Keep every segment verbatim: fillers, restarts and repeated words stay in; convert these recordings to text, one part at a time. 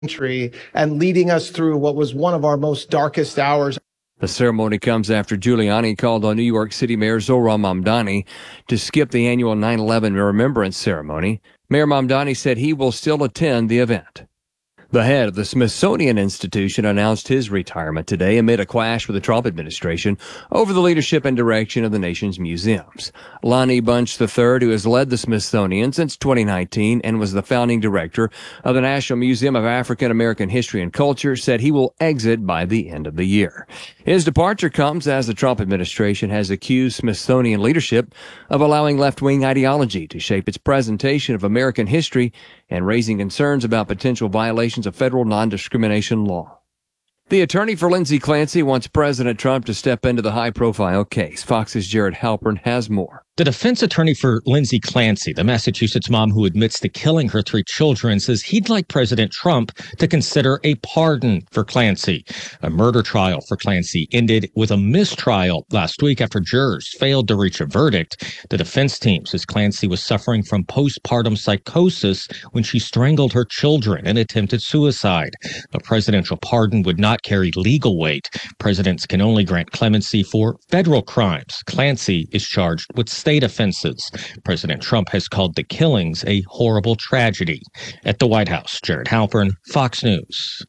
country and leading us through what was one of our most darkest hours. The ceremony comes after Giuliani called on New York City Mayor Zohran Mamdani to skip the annual nine eleven remembrance ceremony. Mayor Mamdani said he will still attend the event. The head of the Smithsonian Institution announced his retirement today amid a clash with the Trump administration over the leadership and direction of the nation's museums. Lonnie Bunch the third, who has led the Smithsonian since twenty nineteen and was the founding director of the National Museum of African American History and Culture, said he will exit by the end of the year. His departure comes as the Trump administration has accused Smithsonian leadership of allowing left-wing ideology to shape its presentation of American history and raising concerns about potential violations of federal non-discrimination law. The attorney for Lindsay Clancy wants President Trump to step into the high-profile case. Fox's Jared Halpern has more. The defense attorney for Lindsay Clancy, the Massachusetts mom who admits to killing her three children, says he'd like President Trump to consider a pardon for Clancy. A murder trial for Clancy ended with a mistrial last week after jurors failed to reach a verdict. The defense team says Clancy was suffering from postpartum psychosis when she strangled her children and attempted suicide. A presidential pardon would not carry legal weight. Presidents can only grant clemency for federal crimes. Clancy is charged with state offenses. President Trump has called the killings a horrible tragedy. At the White House, Jared Halpern, Fox News.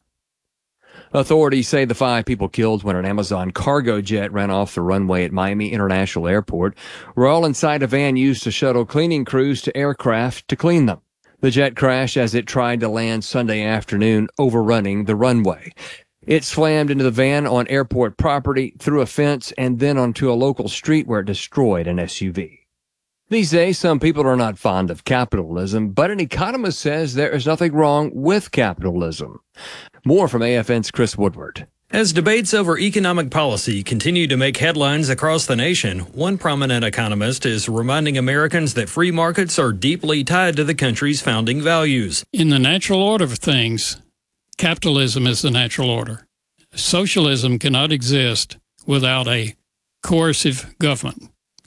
Authorities say the five people killed when an Amazon cargo jet ran off the runway at Miami International Airport were all inside a van used to shuttle cleaning crews to aircraft to clean them. The jet crashed as it tried to land Sunday afternoon, overrunning the runway. It slammed into the van on airport property, through a fence, and then onto a local street where it destroyed an S U V. These days, some people are not fond of capitalism, but an economist says there is nothing wrong with capitalism. More from A F N's Chris Woodward. As debates over economic policy continue to make headlines across the nation, one prominent economist is reminding Americans that free markets are deeply tied to the country's founding values. In the natural order of things, capitalism is the natural order. Socialism cannot exist without a coercive government.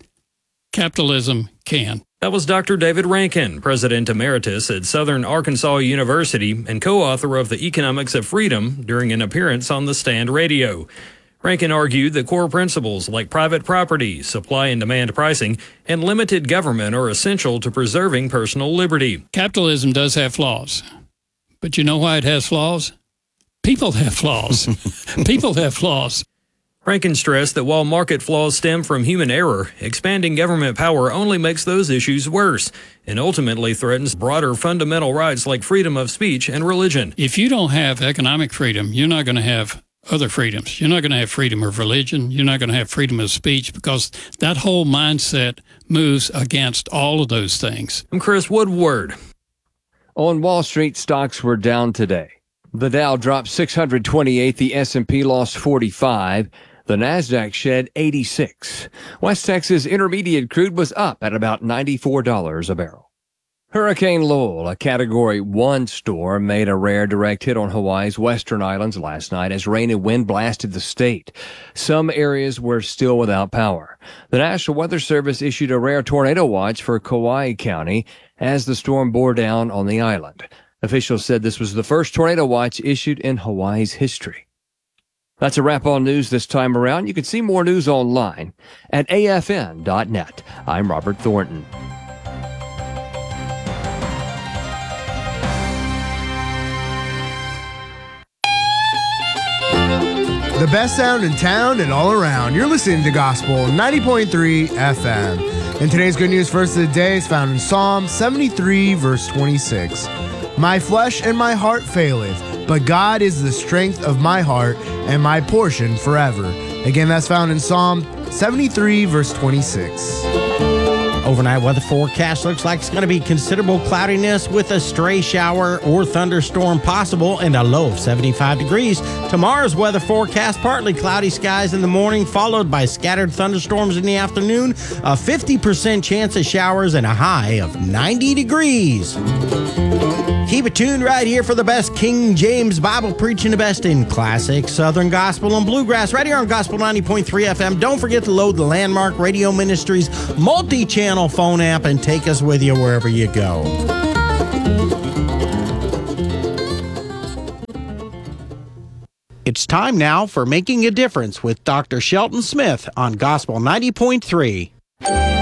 Capitalism can. That was Doctor David Rankin, President Emeritus at Southern Arkansas University and co-author of The Economics of Freedom, during an appearance on The Stand Radio. Rankin argued that core principles like private property, supply and demand pricing, and limited government are essential to preserving personal liberty. Capitalism does have flaws. But you know why it has flaws? People have flaws. People have flaws. Rankin stressed that while market flaws stem from human error, expanding government power only makes those issues worse and ultimately threatens broader fundamental rights like freedom of speech and religion. If you don't have economic freedom, you're not going to have other freedoms. You're not going to have freedom of religion. You're not going to have freedom of speech, because that whole mindset moves against all of those things. I'm Chris Woodward. On Wall Street, stocks were down today. The Dow dropped six hundred twenty-eight, the S and P lost forty-five, the Nasdaq shed eighty-six. West Texas Intermediate crude was up at about ninety-four dollars a barrel. Hurricane Lowell, a Category one storm, made a rare direct hit on Hawaii's western islands last night as rain and wind blasted the state. Some areas were still without power. The National Weather Service issued a rare tornado watch for Kauai County as the storm bore down on the island. Officials said this was the first tornado watch issued in Hawaii's history. That's a wrap on news this time around. You can see more news online at A F N dot net. I'm Robert Thornton. The best sound in town and all around. You're listening to Gospel ninety point three F M. And today's good news verse of the day is found in Psalm seventy-three, verse twenty-six. My flesh and my heart faileth, but God is the strength of my heart and my portion forever. Again, that's found in Psalm seventy-three, verse twenty-six. Overnight weather forecast looks like it's going to be considerable cloudiness with a stray shower or thunderstorm possible and a low of seventy-five degrees. Tomorrow's weather forecast, partly cloudy skies in the morning, followed by scattered thunderstorms in the afternoon, a fifty percent chance of showers, and a high of ninety degrees. Keep it tuned right here for the best King James Bible preaching, the best in classic Southern Gospel and Bluegrass, right here on Gospel ninety point three F M. Don't forget to load the Landmark Radio Ministries multi-channel phone app and take us with you wherever you go. It's time now for Making a Difference with Doctor Shelton Smith on Gospel ninety point three.